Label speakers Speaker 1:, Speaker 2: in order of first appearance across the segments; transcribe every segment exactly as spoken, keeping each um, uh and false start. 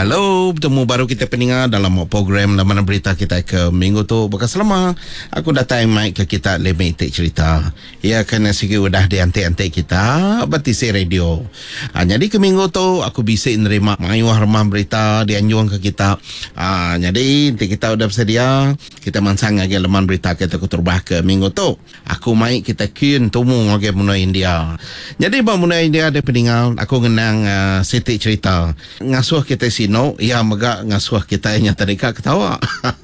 Speaker 1: Halo, bertemu baru kita pendengar dalam program Laman Berita kita ke minggu tu. Bekas lama aku datang mic ke kita lebih itik cerita. Ya, kena segi udah diantik-antik kita batisi radio. Ha, jadi ke minggu tu aku bisa nerima mayuah remah berita dianjung ke kita. Ha, jadi nanti kita udah bersedia. Kita mansang lagi Laman Berita kita ke terbah ke minggu tu. Aku mic kita kian tumu lagi muna India. Jadi bang muna India ada pendengar. Aku ngenang uh, sitik cerita. Ngasuh kita sino, ya megak ngasuh kita yang tadika ketawa.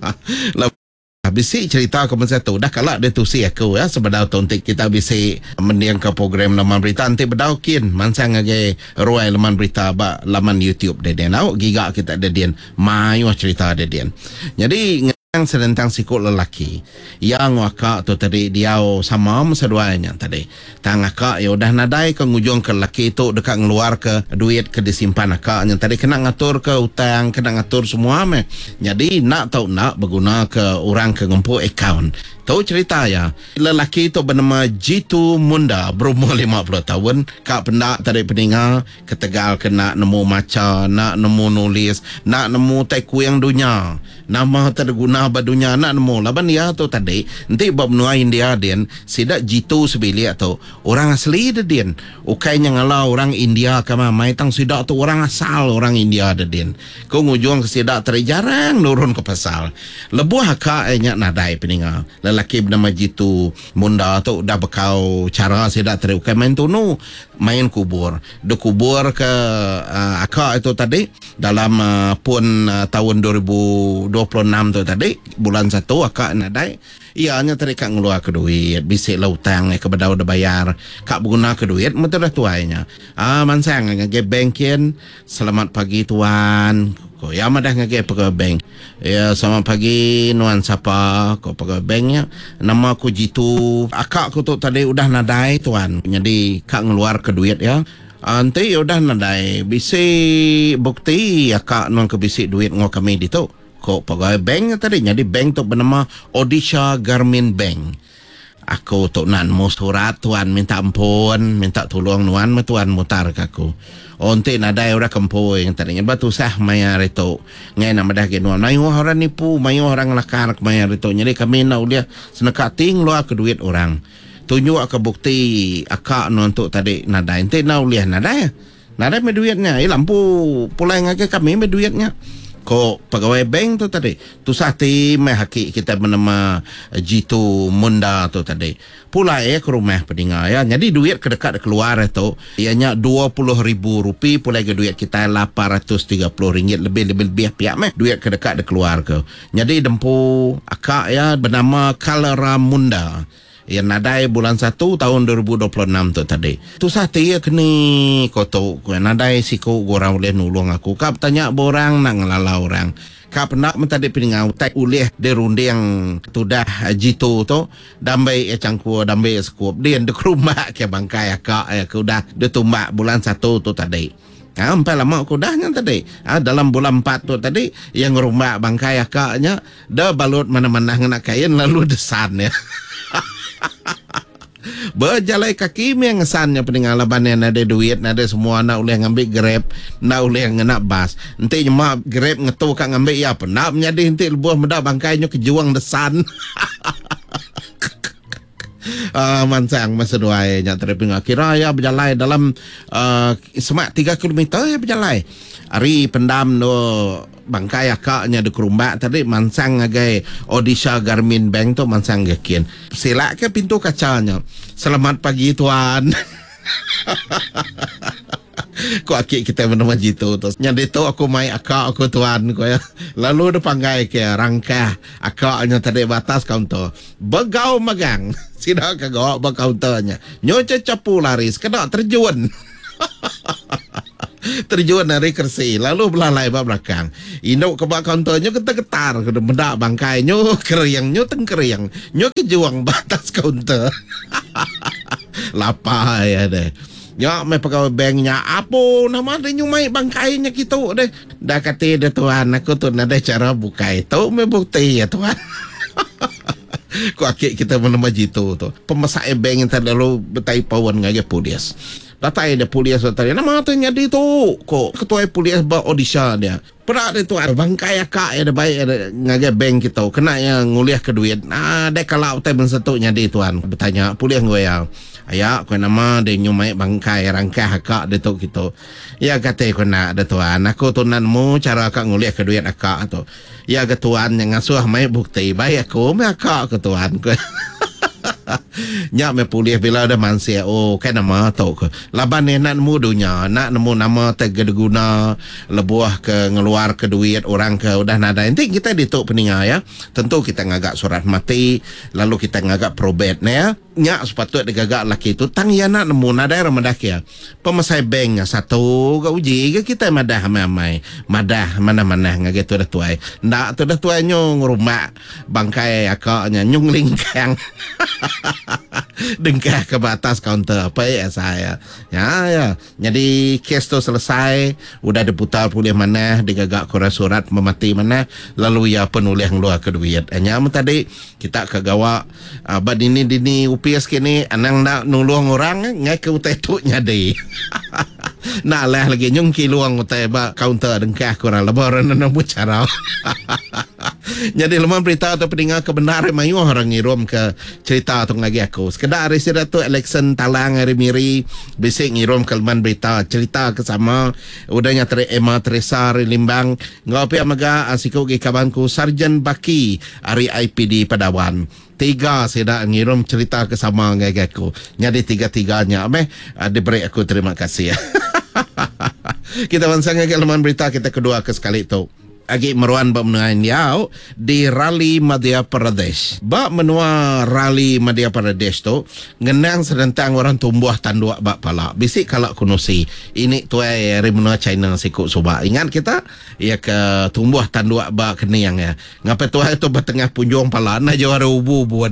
Speaker 1: Bisik cerita aku masa tu dah kalak dia tusi aku ya sebadau tontik kita bisik mendiang ke program Laman Berita nanti bedaukin mansang lagi ruai Laman Berita ba laman YouTube dia dia nak giga kita ada dia mayu cerita ada dia. Jadi yang sedentang sikut lelaki yang wakak tu tadi dia sama seduanya tadi tang akak ya udah nadai ke ngujung ke lelaki tu dekat ngeluar ke duit ke disimpan akak yang tadi kena ngatur ke utang kena ngatur semua meh jadi nak tau nak berguna ke orang ke ngempuk akaun. Tahu cerita ya, lelaki itu bernama Jitu Munda berumur lima puluh tahun. Kak pendak tadi pendengar ke Tegal kena nemu maca, nak nemu nulis, nak nemu teku yang dunia. Nama terguna badunya nak nemu. Laban dia tu tadi, nanti bab nuain dia din, sidak Jitu sebilik tu orang asli dia din. Ukainya ngalau orang India kama mai tang sidak tu orang asal orang India dia din. Kau ngujung ke sidak terjarang nurun ke pasal. Lebuh haka enya nadai pendengar. Lelaki bernama Jitu Munda tu dah bekau cara saya dah teriukai main tu nu main kubur dia kubur ke uh, akak itu tadi dalam uh, pun uh, tahun dua ribu dua puluh enam tu tadi bulan satu akak nadai ianya tadi kak ngeluar ke duit bisik lautang ke bedau dah bayar kak berguna ke duit betul dah tuainya ah mansang ngage bankin selamat pagi tuan ko ya madah ngage pegawai bank ya selamat pagi nuan siapa ko pegawai banknya nama aku Jitu akak aku tu tadi udah nadai tuan jadi kak ngeluar ke duit ya nanti udah nadai bisik bukti akak nuan ke bisik duit ngau kami di tu ko pegawai bank tadi jadi bank tu bernama Odisha Garmin Bank. Aku tu nan mau surat tuan minta ampun minta tolong nuan ma tuan mutar ke aku onte nadai ora kampo yang tadinya batu sah mayar itu ngai nama dah ke nuan mayu orang nipu mayu orang lakar mayar itu jadi kami nak dia seneka ting luar ke duit orang tunjuk ke bukti akak nuan tu tadi nadai ente nak lihat nadai nadai me duitnya eh lampu pulai ngake kami me duitnya ko pegawai bank tu tadi tu sati mai haki kita bernama Jitu Munda tu tadi pulai ke rumah pendengar ya jadi duit ke dekat keluar itu ianya dua puluh ribu rupiah pulai ke duit kita lapan ratus tiga puluh ringgit lebih lebih lebih pihak meh duit ke dekat keluar ke jadi dempu akak ya bernama Kalera Munda yang nadai bulan satu tahun dua ribu dua puluh enam tu tadi. Tu sati ya kini koto ku nadai siku orang boleh nulung aku. Kap tanya borang nak ngelala orang. Kap nak mentadi peningau tak ulih de runde yang tu dah Jitu tu dambai e cangku dambai skup dia de rumah ke bangkai akak ya ku dah de tumbak bulan satu tu tadi. Ha, sampai lama aku dahnya tadi. Ha, dalam bulan empat tu tadi yang rumah bangkai akaknya dah balut mana-mana nak kain lalu desan ya. Berjalai kaki yang ngesannya peninggal laban ada duit ada semua nak boleh ngambil grab nak boleh nak bas nanti nyemak grab ngetu kak ngambil ya apa nak menjadi nanti lebuh medak bangkainya kejuang desan Uh, mansang masa dua nya terping kira ya berjalan dalam uh, semak tiga kilometer ya berjalan hari pendam no bangkai akaknya di kerumbak tadi mansang agai Odisha Garmin Bank tu mansang gakin silak ke pintu kacanya selamat pagi tuan. Ko akik kita bernama Jitu tu nyadi tu aku mai akak aku tuan ko ya lalu dia panggai ke rangkah akaknya tadi batas kaunter begau magang sida kagak ba kaunternya nyoce capu laris kena terjun terjun dari kursi lalu belalai ba belakang induk ke bak kaunternya ketar-ketar ke mendak bangkai nyo keriang nyo teng keriang nyo kejuang batas kaunter lapar ya deh. Ya, mai pegawai banknya apa nama dia nyumai bangkainya gitu deh. Dah kata dia tuan aku tu ada cara buka itu mai bukti ya tuan. Ko akik kita bernama Jitu tu. Pemesak bank yang terlalu betai pawan ngage polis. Datang dia polis tadi. Nama tu jadi tu. Kok ketua polis buat audisi dia. Pernah dia tu bangkai akak ada baik ada ngagai bank kita. Kena yang nguliah ke duit. Ah, dia kalau utai bensetuk jadi tuan. Bertanya polis gue ya. Ayak, kau nama dia nyumai bangkai rangkai akak dia tu gitu. Ya kata kau nak ada tuan. Aku tunanmu cara akak nguliah ke duit akak tu. Ya ke tuan yang ngasuh mai bukti baik aku mai akak ke tuan. Nya me polis bila ada mansia oh kan nama tau ke laban ni nak nemu dunia nak nemu nama terguna lebuah ke ngeluar ke duit orang ke udah nada nanti kita dituk peninga ya tentu kita ngagak surat mati lalu kita ngagak probate ya nya sepatutnya digagak laki itu tang ya nak nemu nada ramadak ya pemasai bank satu ke uji ke kita madah mamai madah mana-mana ngagak tu dah tuai ndak tu dah tuai nyong rumah bangkai akaknya nyung lingkang dengkah ke batas kaunter apa ya saya ya ya jadi kes tu selesai udah diputar pulih mana digagak kurang surat memati mana lalu ya penulis ngeluar ke duit hanya tadi kita kagawa uh, bad ini dini upias kini anang nak nulung orang ngai ke utai tu nyadi nak lah lagi nyung kiluang utai ba kaunter dengkah kurang lebaran nak bicara. Jadi lemah berita atau pendengar kebenaran mayu orang ngirum ke cerita atau ngagi aku. Sekedar hari sida tu election talang hari miri bisik ngirum ke lemah berita cerita ke sama udahnya Tri Emma Teresa Limbang ngopi amaga asiko gi kabanku Sarjan Baki hari I P D Padawan. Tiga saya ngirum cerita ke sama ngagi aku. Jadi tiga-tiganya ameh diberi aku terima kasih. Kita bansang ngagi lemah berita kita kedua ke sekali tu. Agi meruan ba menuan yau di Rally Madhya Pradesh. Ba menua Rally Madhya Pradesh tu ngenang sedentang orang tumbuh tanduk ba pala. Bisik kalau kunusi. Ini tuai dari menua China sikut suba. Ingat kita ya ke tumbuh tanduk ba keniang ya. Ngapa tuai tu bertengah punjung pala na jawara ubu-ubuan.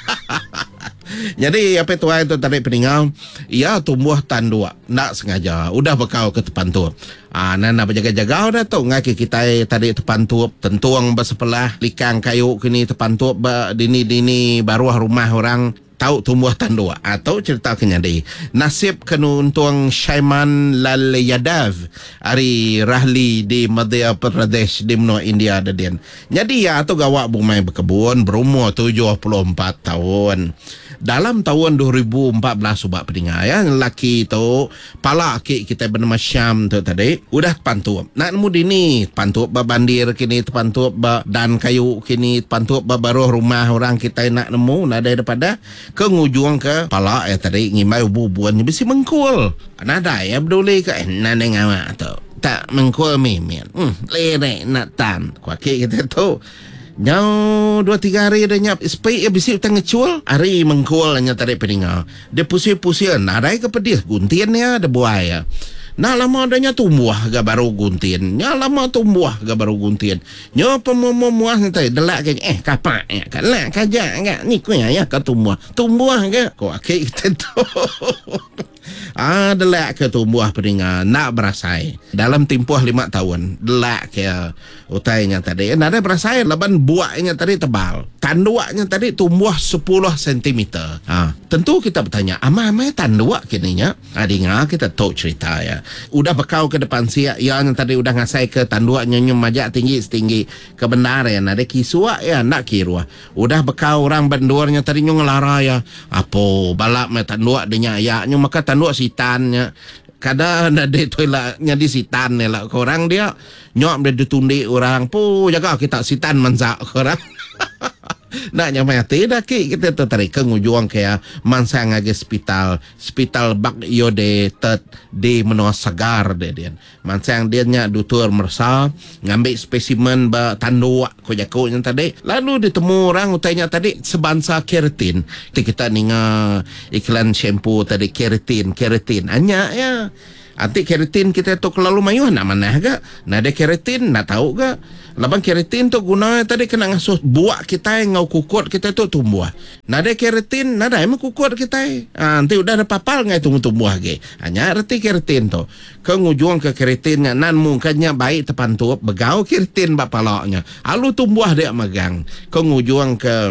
Speaker 1: Jadi apa tuai tu tarik peninggal ia tumbuh tanduk nak sengaja udah bekau ke depan tu. Ah, nana berjaga-jaga dah tu ngaki kita tadi tepan tu tentuang bersebelah likang kayu kini tepan tu dini-dini baruah rumah orang tahu tumbuh tanduk atau cerita kenyadi nasib kenuntuang Shaiman Lal Yadav hari Rahli di Madhya Pradesh di menua India dadian. Jadi ya tu gawak bumai berkebun berumur tujuh puluh empat tahun. Dalam tahun dua ribu empat belas subak pendengar ya lelaki tu pala ki kita bernama Syam tu tadi udah pantup nak nemu dini pantup ba bandir kini pantup ba dan kayu kini pantup ba baruh rumah orang kita nak nemu nak daripada ke ngujung ke pala ya tadi ngimai bubuan bisi mengkul nada ya beduli ke nada ngawa tu tak mengkul mimin hmm lere nak tan kuaki kita tu Nyau dua tiga hari dah nyap spray ya bisik tengah cul hari mengkul hanya tarik peninga dia pusing-pusing narai ke pedih guntian ya ada buaya nah lama adanya tumbuh ga baru guntian nya lama tumbuh ga baru guntian nya pemuah nanti delak ke eh kapak ya kalak kaja enggak ni ku ya ka tumbuh tumbuh ke kok akik kita tu ah delak ke tumbuh peninga nak berasai dalam tempoh lima tahun delak ke utainya tadi ada berasai laban buahnya tadi tebal tanduaknya tadi tumbuh sepuluh sentimeter ah tentu kita bertanya ama-ama tanduak kininya adinga kita tahu cerita ya udah bekau ke depan siap yang tadi udah ngasai ke tanduaknya nyum majak tinggi setinggi kebenaran ada kisua ya nak kirua udah bekau orang bandurnya tadi nyung lara ya apa balap me tanduak denya ya nyum maka tanduak sitannya kada ada de toilet nyadi sitan ni lah korang dia nyok dia ditundi orang pu jaga kita sitan mansak korang nak nyamai tidak ki kita tertarik ke ngujung kaya mansang age hospital hospital bak yode tet di menua segar de dia mansang dia nya dutur mersa ngambil spesimen ba tanduk ko jako yang tadi lalu ditemu orang utainya tadi sebansa keratin kita ninga iklan shampoo tadi keratin keratin hanya ya anti keratin kita tu kelalu mayu nak mana ga nak ada keratin nak tahu ga labang keratin tu guna tadi kena ngasuh buak kita ngau kukut kita tu tumbuh nak ada keratin nak ada emang kukut kita ha, nanti udah ada papal ngai tumbuh tumbuh ge hanya arti keratin tu ke ngujung ke keratinnya nan mungkinnya baik tepan tu begau keratin bapalaknya alu tumbuh dia megang ke ngujung ke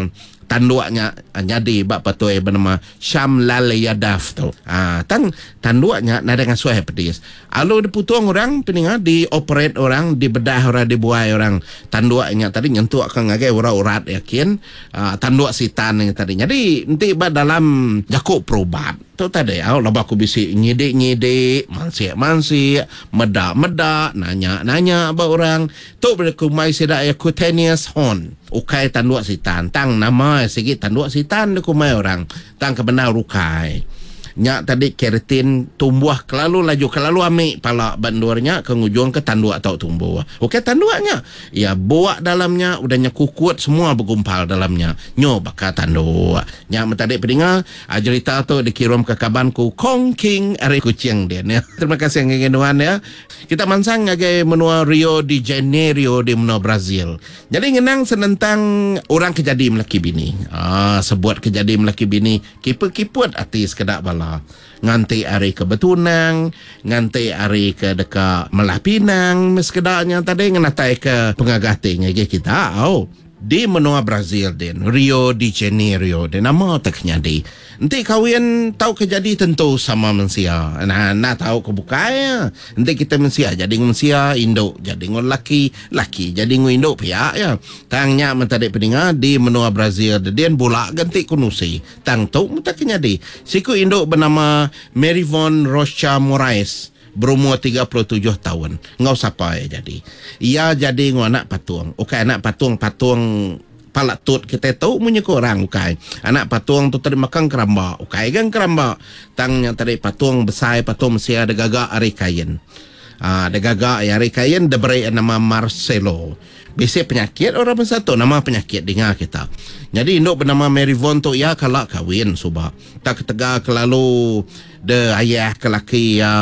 Speaker 1: tanduaknya jadi bak patoi bernama Syamlal Yadaf tu. Ah, tang tanduaknya nada dengan suai pedis. Alu dipotong orang peninga di operate orang, di bedah orang, dibuai orang. Tanduaknya tadi nyentuh akan ngagai urat-urat yakin. Ah, tanduak sitan yang tadi. Jadi nanti ba dalam jakuk perubat. Tu tadi au laba aku bisi nyidik-nyidik, mansik-mansik, medak-medak, nanya-nanya ba orang. Tu bila ku mai sedak ya cutaneous horn. Ukai tanduak sitan, tang nama sikit tanduak sitan ku mai orang. Tang kebenar ukai. Nyak tadi keratin tumbuh kelalu laju kelalu amik pala bandurnya ke ngujung ke tanduak tau tumbuh. Okey tanduaknya. Ya buak dalamnya udahnya kukut semua bergumpal dalamnya. Nyo bakal tanduak. Nyak tadi pendengar cerita tu dikirim ke kabanku Kong King ari kucing dia ya. Terima kasih ngengenuan ya. Kita mansang ngagai menua Rio de Janeiro di menua Brazil. Jadi ngenang senentang orang kejadi melaki bini. Ah sebuat kejadi melaki bini kiput-kiput artis kedak bala. Nganti hari ke Betunang, nganti hari ke dekat Melah Pinang, meskedanya tadi ngenatai ke pengagati ngege kita au di menua Brazil den Rio de Janeiro den nama teknya di nanti kawin tahu kejadi tentu sama mensia nah nak tahu kebukanya nanti kita mensia jadi mensia induk jadi ngol laki laki jadi ngol induk pihak ya tangnya mentadi peninga di menua Brazil den bola ganti kunusi tang tahu mentaknya di siku induk bernama Marivon Rocha Moraes berumur tiga puluh tujuh tahun. Ngau siapa ya jadi. Ia jadi ngau anak patung. Okey anak patung-patung palak tut kita tahu punya korang okey. Anak patung tu tadi makan keramba. Okey kan keramba. Tangnya tadi patung besar patung mesti ada gagak ari kain. Ah ada gagak ya ari kain diberi nama Marcelo. Biasa penyakit orang satu nama penyakit dengar kita. Jadi induk bernama Marivon tu ya kalau kahwin subah. Tak ketega kelalu de ayah ke laki ya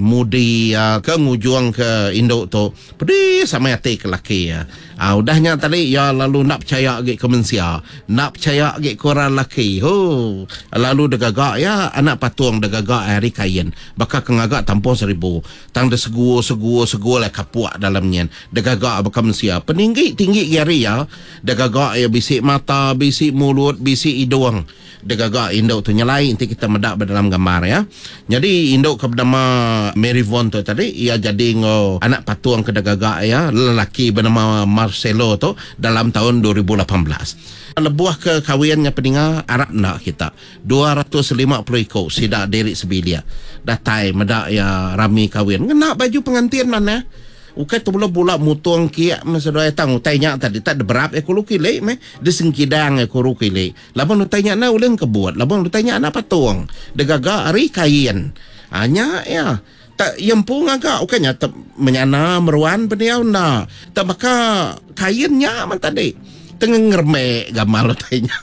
Speaker 1: mudi ya ke ngujung ke induk tu pedih sama hati ke laki ya ah udahnya tadi ya lalu nak percaya ke kemensia nak percaya ke korang laki ho lalu degagak ya anak patung degagak hari kain bakal kengagak tampung seribu tang de seguo seguo seguo lah kapuak dalamnya degagak bakal mensia peninggi tinggi gari ya degagak ya bisik mata bisik mulut bisik hidung degagak induk tu nyelai nanti kita medak dalam gambar ya. Jadi induk ke bernama Marivon tu tadi ia jadi ngo anak patung ke degagak ya lelaki bernama Marcelo tu dalam tahun dua ribu lapan belas. Lebuah ke kawinnya peninga Arab nak kita dua ratus lima puluh ekor sidak diri sebilia. Datai medak ya rami kawin. Ngena baju pengantin mana? Ukai tu pula pula mutuang kia masalah tang utainya tadi tak ada berap ekor kile me de sengkidang ekor kile labang utainya na ulen kebuat labang utainya na patung degaga ari kain hanya ya tak yang pun agak ukanya tak menyana meruan peniau na tak maka kainnya man tadi tengah ngerme gamal utainya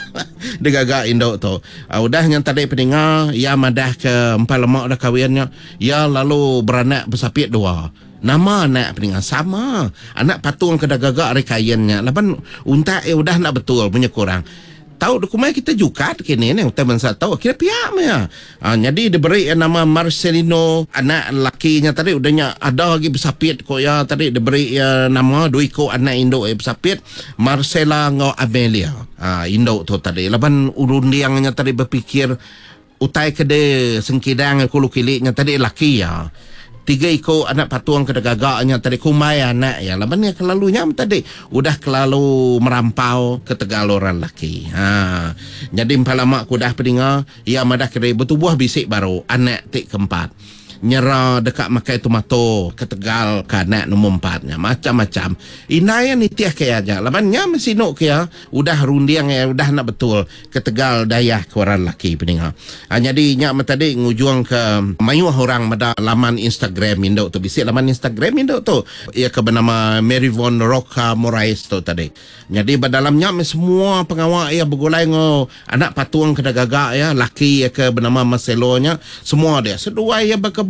Speaker 1: degaga induk tu uh, udah yang tadi peninga ya madah ke empat lemak dah kawinnya ya lalu beranak bersapit dua. Nama anak peningan sama. Anak patung ke dagagak ari kainnya. Lapan unta eh udah nak betul punya kurang. Tahu dokumen kita jukat kini ni kita mensa tahu kira pihak ya. Ah, jadi diberi nama Marcelino anak lakinya tadi udahnya ada lagi bersapit kok ya tadi diberi ya, nama dua ko anak induk eh, bersapit Marcela ngau Amelia. Ah induk tu tadi. Lapan urundiangnya tadi berfikir utai kede sengkidang kulu kiliknya tadi laki ya. Tiga ikut anak patung ke degagaknya tadi kumai anak ya labannya kelalunya tadi udah kelalu merampau ke tegal orang laki ha jadi empalamak kudah peninga ia madah kere bertubuh bisik baru anak tik keempat nyera dekat makai tomato ke tegal ke anak nombor empatnya macam-macam inaya ni tiah kaya aja labannya mesinok kaya udah rundiang ya udah nak betul ke tegal dayah ke orang laki peninga ha, jadi nyak tadi ngujung ke mayuh orang mada laman Instagram induk tu bisik laman Instagram induk tu ia ke bernama Marivon Rocha Moraes tu tadi jadi berdalamnya semua pengawal ia bergulai ngo anak patung ke dagagak ya laki ia ke bernama Marcelo nya semua dia sedua ia berkebun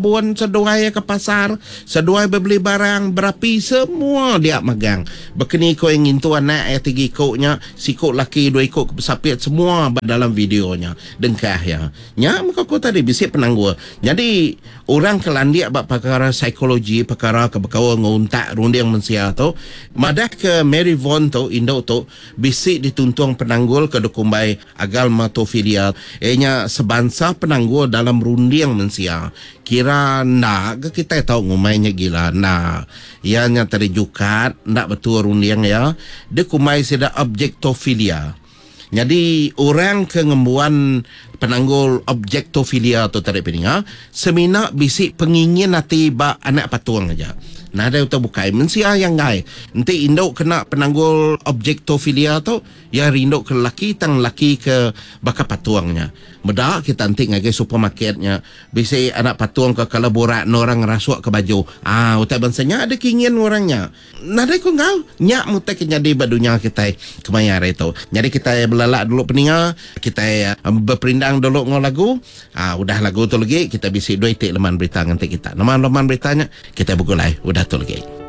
Speaker 1: kebun, seduai ke pasar, seduai beli barang berapi, semua dia magang. Bekeni ko yang intu anak eh tiga ikutnya, sikut laki dua ikut sapit semua dalam videonya. Dengkah ya. Nya muka ko tadi bisik penanggul. Jadi orang kelandia bak perkara psikologi, perkara kebekawa nguntak rundiang mensia tu, madah ke Mary Vaughan tu, Indo tu, bisik dituntung penanggul ke dukumbai agal matofilia. Ehnya sebangsa penanggul dalam rundiang mensia. Kira nak ke kita tahu ngumainya gila nak. Ianya terjukat, nak betul rundiang ya. Dia kumai sida objektofilia. Jadi orang kengembuan penanggul objektofilia tu tarik peninga, semina bisik pengingin nanti ba anak patuang aja. Nah ada tu bukai mensia yang ngai. Nanti induk kena penanggul objektofilia tu, ya rinduk ke laki tang laki ke baka patuangnya. Beda kita nanti ngagai supermarketnya, bisik anak patuang ke kalau borak orang rasuak ke baju. Ah, utai bansanya ada kingin orangnya. Nah ada ku ngau, nyak mutai jadi badunya kita kemayar itu. Jadi kita belalak dulu peninga, kita berperindang dulu ngau lagu. Ah, udah lagu tu lagi kita bisik dua itik leman berita nanti kita. Leman-leman beritanya kita bugulai. Udah tu lagi.